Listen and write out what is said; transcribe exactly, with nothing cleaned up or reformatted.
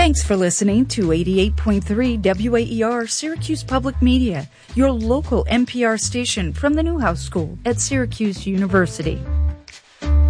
Thanks for listening to eighty-eight point three W A E R Syracuse Public Media, your local N P R station from the Newhouse School at Syracuse University.